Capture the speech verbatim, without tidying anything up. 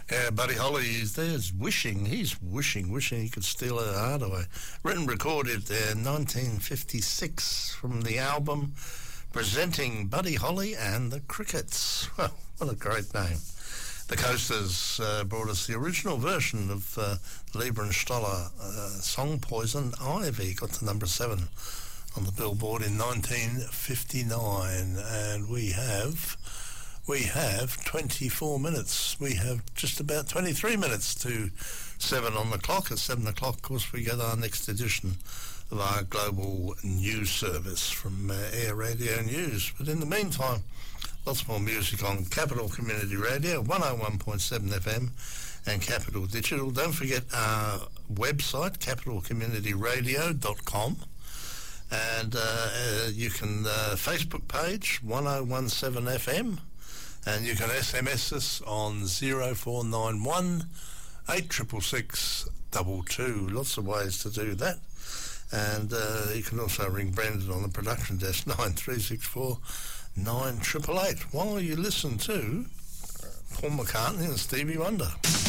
Yeah, Buddy Holly is there's wishing, he's wishing, wishing he could steal her heart away. Written, recorded in nineteen fifty-six from the album Presenting Buddy Holly and the Crickets. Well, what a great name. The Coasters uh, brought us the original version of uh, Lieber and Stoller uh, song Poison Ivy, got to number seven on the Billboard in nineteen fifty-nine, and we have we have twenty-four minutes. We have just about twenty-three minutes to seven on the clock. At seven o'clock, of course, we get our next edition of our global news service from uh, Air Radio News. But in the meantime, lots more music on Capital Community Radio, one oh one point seven F M and Capital Digital. Don't forget our website, capital community radio dot com. And uh, uh, you can uh, Facebook page one oh one seven F M, and you can S M S us on zero four nine one eight six six two two. Lots of ways to do that. And uh, you can also ring Brendan on the production desk, nine three six four nine eight eight eight, while you listen to Paul McCartney and Stevie Wonder.